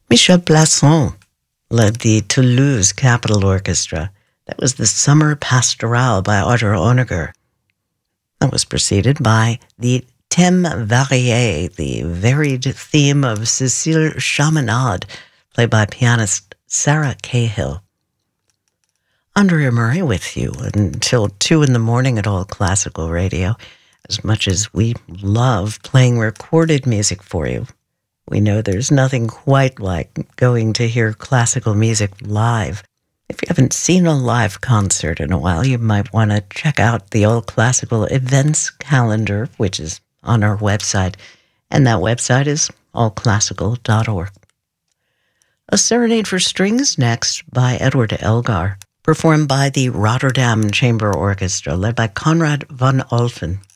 Michel Plasson led the Toulouse Capitol Orchestra. That was the Summer Pastoral by Arthur Honegger. That was preceded by the Thème varié, the varied theme of Cécile Chaminade, played by pianist Sarah Cahill. Andrea Murray with you until 2 in the morning at All Classical Radio. As much as we love playing recorded music for you, we know there's nothing quite like going to hear classical music live. If you haven't seen a live concert in a while, you might want to check out the All Classical Events calendar, which is on our website, and that website is allclassical.org. A Serenade for Strings next by Edward Elgar, performed by the Rotterdam Chamber Orchestra, led by Conrad van Olphen.